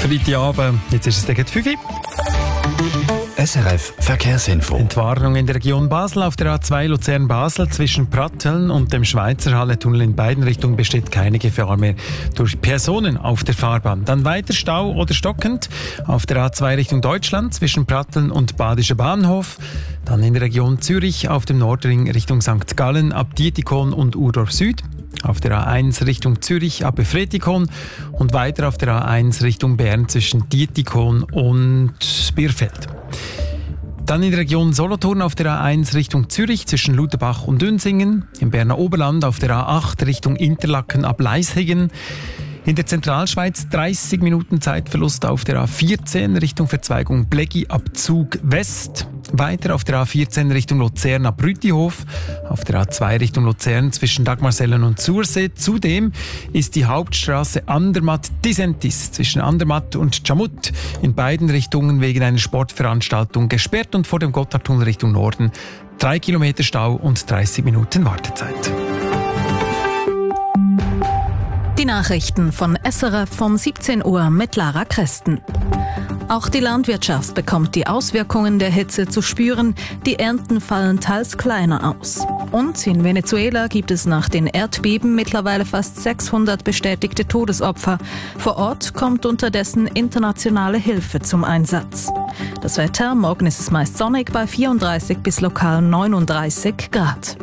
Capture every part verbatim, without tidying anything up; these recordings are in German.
Freitagabend, jetzt ist es gegen fünf Uhr. S R F Verkehrsinfo. Entwarnung in der Region Basel auf der A zwei Luzern-Basel zwischen Pratteln und dem Schweizer Halle-Tunnel in beiden Richtungen besteht keine Gefahr mehr durch Personen auf der Fahrbahn. Dann weiter Stau oder stockend auf der A zwei Richtung Deutschland zwischen Pratteln und Badischer Bahnhof. Dann in der Region Zürich auf dem Nordring Richtung Sankt Gallen ab Dietikon und Urdorf Süd. Auf der A eins Richtung Zürich ab Befretikon und weiter auf der A eins Richtung Bern zwischen Dietikon und Bierfeld. Dann in der Region Solothurn auf der A eins Richtung Zürich zwischen Lutherbach und Dünsingen. Im Berner Oberland auf der A acht Richtung Interlaken ab Leishigen. In der Zentralschweiz dreißig Minuten Zeitverlust auf der A vierzehn Richtung Verzweigung Bleggi ab Zug West. Weiter auf der A vierzehn Richtung Luzern ab Rütihof. Auf der A zwei Richtung Luzern zwischen Dagmarsellen und Sursee. Zudem ist die Hauptstraße Andermatt-Disentis zwischen Andermatt und Chamut in beiden Richtungen wegen einer Sportveranstaltung gesperrt und vor dem Gotthardtunnel Richtung Norden drei Kilometer Stau und dreißig Minuten Wartezeit. Die Nachrichten von S R F um siebzehn Uhr mit Lara Kresten. Auch die Landwirtschaft bekommt die Auswirkungen der Hitze zu spüren. Die Ernten fallen teils kleiner aus. Und in Venezuela gibt es nach den Erdbeben mittlerweile fast sechshundert bestätigte Todesopfer. Vor Ort kommt unterdessen internationale Hilfe zum Einsatz. Das Wetter, morgen ist es meist sonnig bei vierunddreißig bis lokal neununddreißig Grad.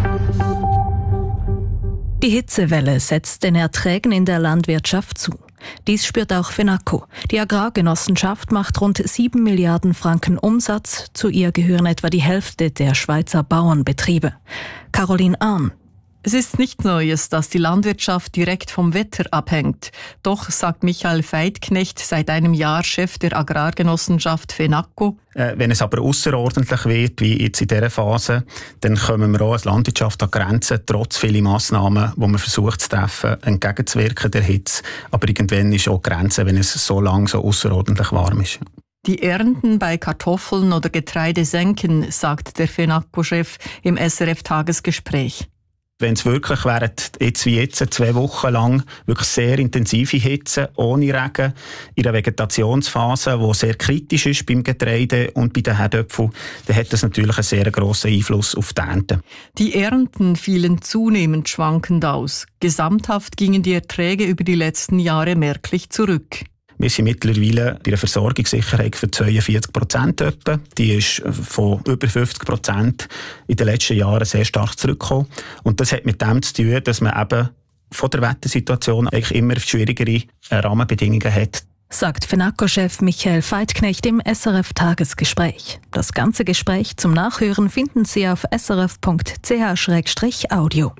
Die Hitzewelle setzt den Erträgen in der Landwirtschaft zu. Dies spürt auch FENACO. Die Agrargenossenschaft macht rund sieben Milliarden Franken Umsatz. Zu ihr gehören etwa die Hälfte der Schweizer Bauernbetriebe. Caroline Ahn. Es ist nicht Neues, dass die Landwirtschaft direkt vom Wetter abhängt. Doch, sagt Michael Veidknecht, seit einem Jahr Chef der Agrargenossenschaft FENACO. Äh, wenn es aber ausserordentlich wird, wie jetzt in dieser Phase, dann kommen wir auch als Landwirtschaft an Grenzen, trotz vieler Massnahmen, die man versucht zu treffen, entgegenzuwirken der Hitze. Aber irgendwann ist auch die Grenze, wenn es so lang so außerordentlich warm ist. Die Ernten bei Kartoffeln oder Getreide senken, sagt der FENACO-Chef im S R F-Tagesgespräch. Wenn es wirklich während jetzt wie jetzt zwei Wochen lang wirklich sehr intensive Hitze, ohne Regen, in einer Vegetationsphase, die sehr kritisch ist beim Getreide und bei den Herdöpfeln, dann hat das natürlich einen sehr grossen Einfluss auf die Ernte. Die Ernten fielen zunehmend schwankend aus. Gesamthaft gingen die Erträge über die letzten Jahre merklich zurück. Wir sind mittlerweile bei einer Versorgungssicherheit für zweiundvierzig Prozent etwa. Die ist von über fünfzig Prozent in den letzten Jahren sehr stark zurückgekommen. Und das hat mit dem zu tun, dass man eben von der Wettersituation eigentlich immer schwierigere Rahmenbedingungen hat. Sagt FENACO-Chef Michael Veidknecht im S R F-Tagesgespräch. Das ganze Gespräch zum Nachhören finden Sie auf s r f punkt c h slash audio.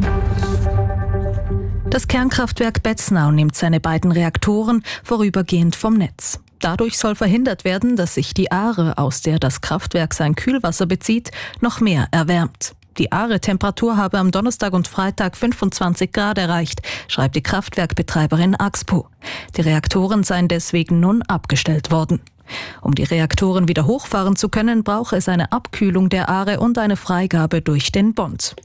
Das Kernkraftwerk Betznau nimmt seine beiden Reaktoren vorübergehend vom Netz. Dadurch soll verhindert werden, dass sich die Aare, aus der das Kraftwerk sein Kühlwasser bezieht, noch mehr erwärmt. Die Aare-Temperatur habe am Donnerstag und Freitag fünfundzwanzig Grad erreicht, schreibt die Kraftwerkbetreiberin Axpo. Die Reaktoren seien deswegen nun abgestellt worden. Um die Reaktoren wieder hochfahren zu können, brauche es eine Abkühlung der Aare und eine Freigabe durch den Bund.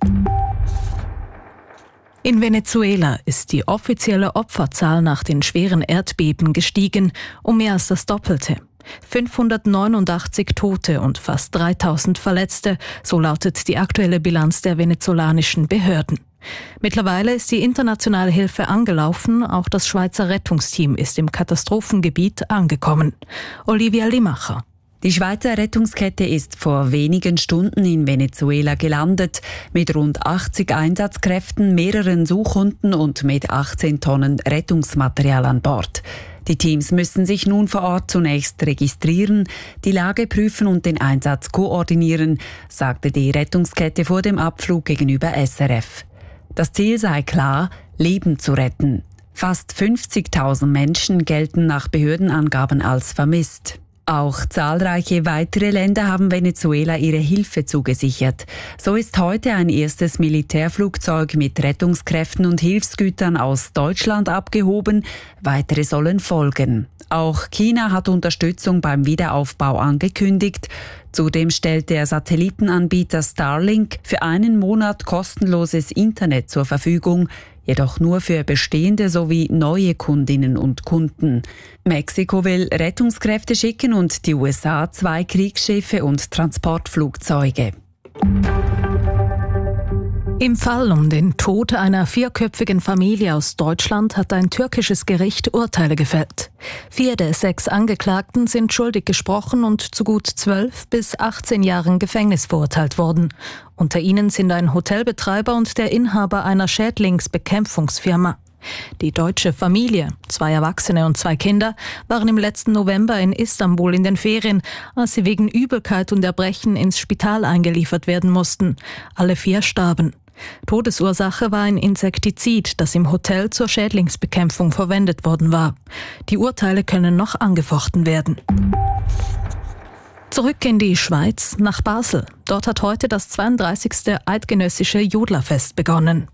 In Venezuela ist die offizielle Opferzahl nach den schweren Erdbeben gestiegen, um mehr als das Doppelte. fünfhundertneunundachtzig Tote und fast dreitausend Verletzte, so lautet die aktuelle Bilanz der venezolanischen Behörden. Mittlerweile ist die internationale Hilfe angelaufen, auch das Schweizer Rettungsteam ist im Katastrophengebiet angekommen. Olivia Limacher. Die Schweizer Rettungskette ist vor wenigen Stunden in Venezuela gelandet, mit rund achtzig Einsatzkräften, mehreren Suchhunden und mit achtzehn Tonnen Rettungsmaterial an Bord. Die Teams müssen sich nun vor Ort zunächst registrieren, die Lage prüfen und den Einsatz koordinieren, sagte die Rettungskette vor dem Abflug gegenüber S R F. Das Ziel sei klar, Leben zu retten. Fast fünfzigtausend Menschen gelten nach Behördenangaben als vermisst. Auch zahlreiche weitere Länder haben Venezuela ihre Hilfe zugesichert. So ist heute ein erstes Militärflugzeug mit Rettungskräften und Hilfsgütern aus Deutschland abgehoben. Weitere sollen folgen. Auch China hat Unterstützung beim Wiederaufbau angekündigt. Zudem stellt der Satellitenanbieter Starlink für einen Monat kostenloses Internet zur Verfügung, jedoch nur für bestehende sowie neue Kundinnen und Kunden. Mexiko will Rettungskräfte schicken und die U S A zwei Kriegsschiffe und Transportflugzeuge. Im Fall um den Tod einer vierköpfigen Familie aus Deutschland hat ein türkisches Gericht Urteile gefällt. Vier der sechs Angeklagten sind schuldig gesprochen und zu gut zwölf bis achtzehn Jahren Gefängnis verurteilt worden. Unter ihnen sind ein Hotelbetreiber und der Inhaber einer Schädlingsbekämpfungsfirma. Die deutsche Familie, zwei Erwachsene und zwei Kinder, waren im letzten November in Istanbul in den Ferien, als sie wegen Übelkeit und Erbrechen ins Spital eingeliefert werden mussten. Alle vier starben. Todesursache war ein Insektizid, das im Hotel zur Schädlingsbekämpfung verwendet worden war. Die Urteile können noch angefochten werden. Zurück in die Schweiz, nach Basel. Dort hat heute das zweiunddreißigste eidgenössische Jodlerfest begonnen.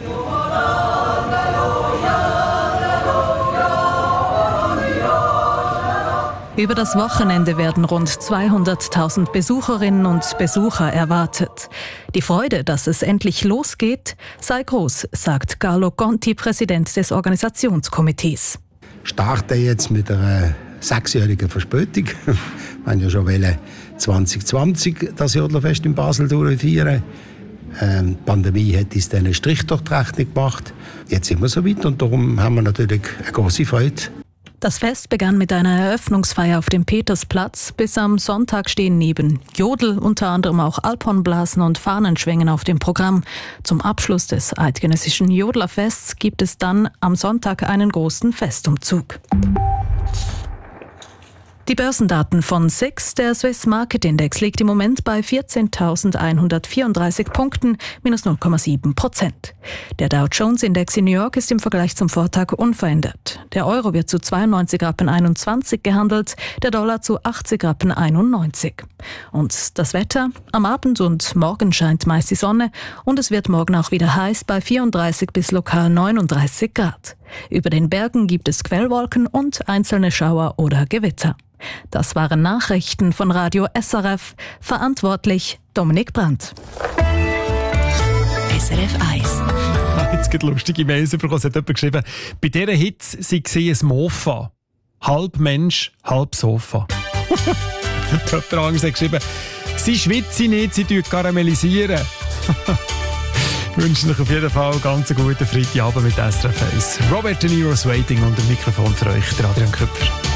Über das Wochenende werden rund zweihunderttausend Besucherinnen und Besucher erwartet. Die Freude, dass es endlich losgeht, sei groß, sagt Carlo Conti, Präsident des Organisationskomitees. Starten jetzt mit einer sechsjährigen Verspätung. Wir haben ja schon zwanzig zwanzig das Jodlerfest in Basel durchführen. Ähm, die Pandemie hat uns dann einen Strich durch die Rechnung gemacht. Jetzt sind wir so weit und darum haben wir natürlich eine große Freude. Das Fest begann mit einer Eröffnungsfeier auf dem Petersplatz. Bis am Sonntag stehen neben Jodel unter anderem auch Alphornblasen und Fahnenschwingen auf dem Programm. Zum Abschluss des eidgenössischen Jodlerfests gibt es dann am Sonntag einen großen Festumzug. Die Börsendaten von S I X, der Swiss Market Index, liegt im Moment bei vierzehntausendeinhundertvierunddreißig Punkten, minus null Komma sieben Prozent. Der Dow Jones Index in New York ist im Vergleich zum Vortag unverändert. Der Euro wird zu zweiundneunzig Rappen einundzwanzig gehandelt, der Dollar zu achtzig Rappen einundneunzig. Und das Wetter? Am Abend und morgen scheint meist die Sonne und es wird morgen auch wieder heiß bei vierunddreißig bis lokal neununddreißig Grad. Über den Bergen gibt es Quellwolken und einzelne Schauer oder Gewitter. Das waren Nachrichten von Radio S R F. Verantwortlich Dominik Brandt. S R F eins. Jetzt gibt es lustige Mails bekommen. Es hat jemand geschrieben, bei dieser Hitze sei sie ein Mofa. Halb Mensch, halb Sofa. Jemand anderes hat geschrieben, sie schwitzen nicht, sie karamellisieren. Ich wünsche euch auf jeden Fall einen ganz guten Freitagabend mit S R F eins. Robert De Niro's Waiting und dem Mikrofon für euch, der Adrian Köpfer.